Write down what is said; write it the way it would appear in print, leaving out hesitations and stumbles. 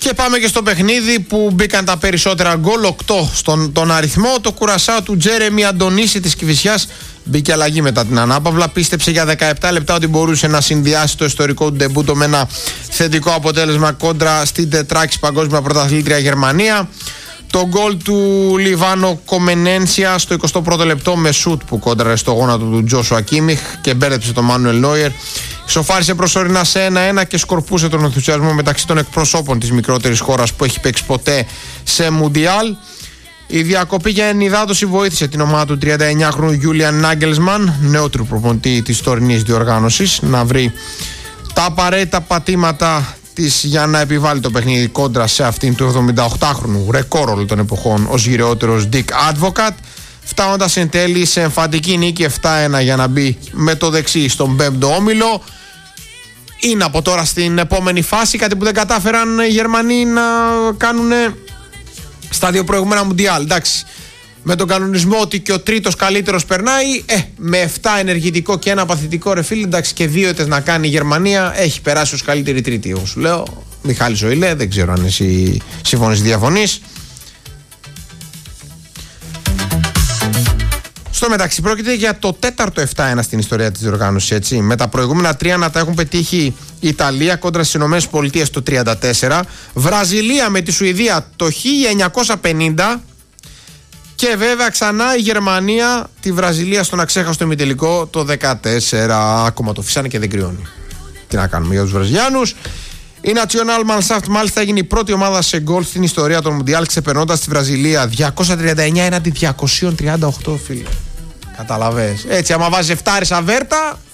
Και πάμε και στο παιχνίδι που μπήκαν τα περισσότερα γκολ, 8 στον αριθμό. Το Κουρασάο του Τζέρεμι Αντωνίση της Κηφισιάς μπήκε αλλαγή μετά την ανάπαυλα. Πίστεψε για 17 λεπτά ότι μπορούσε να συνδυάσει το ιστορικό του ντεμπούτο με ένα θετικό αποτέλεσμα κόντρα στην τετράκης παγκόσμια πρωταθλήτρια Γερμανία. Το γκολ του Λιβάνο Κομενένσια στο 21ο λεπτό με σουτ που κόντραρε στο γόνατο του Τζόσουα Κίμιχ και μπέρδεψε τον Μάνουελ Νόιερ. Ισοφάρισε προσωρινά σε 1-1 και σκορπούσε τον ενθουσιασμό μεταξύ των εκπροσώπων της μικρότερης χώρας που έχει παίξει ποτέ σε Μουντιάλ. Η διακοπή για ενυδάτωση βοήθησε την ομάδα του 39χρονου Γιούλιαν Νάγκελσμαν, νεότερου προπονητή της τωρινής διοργάνωσης, να βρει τα απαραίτητα πατήματα της για να επιβάλλει το παιχνίδι κόντρα σε αυτήν του 78χρονου ρεκόρ όλων των εποχών ως γυρεότερος Dick Advocat, φτάνοντας εν τέλει σε εμφαντική νίκη 7-1 για να μπει με το δεξί στον 5ο όμιλο. Είναι από τώρα στην επόμενη φάση, κάτι που δεν κατάφεραν οι Γερμανοί να κάνουν στα δύο προηγούμενα Μουντιάλ. Εντάξει, με τον κανονισμό ότι και ο τρίτος καλύτερος περνάει, με 7 ενεργητικό και 1 παθητικό ρεφίλ, εντάξει, και 2 ήττες να κάνει η Γερμανία, έχει περάσει ως καλύτερη τρίτη. Εγώ σου λέω, Μιχάλης Ζωηλέ, δεν ξέρω αν εσύ συμφωνείς ή διαφωνείς. Στο μεταξύ πρόκειται για το 4ο 7-1 στην ιστορία της διοργάνωσης, έτσι. Με τα προηγούμενα 3 να τα έχουν πετύχει η Ιταλία κόντρα στις ΗΠΑ το 1934, Βραζιλία με τη Σουηδία το 1950 και βέβαια ξανά η Γερμανία τη Βραζιλία στον αξέχαστο ημιτελικό το 1914. Ακόμα το φυσάνε και δεν κρυώνει. Τι να κάνουμε για τους Βραζιλιάνους. Η Nationalmannschaft μάλιστα έγινε η πρώτη ομάδα σε γκολ στην ιστορία των Μουντιάλ, ξεπερνώντας τη Βραζιλία 239 έναντι 238, φίλε. Καταλαβες. Έτσι, άμα βάζεις 7 αβέρτα,